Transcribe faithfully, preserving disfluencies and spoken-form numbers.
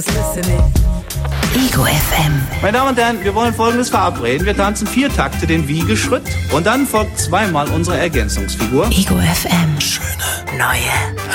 Ego F M. Meine Damen und Herren, wir wollen Folgendes verabreden. Wir tanzen vier Takte den Wiegeschritt und dann folgt zweimal unsere Ergänzungsfigur. Ego F M. Schöne neue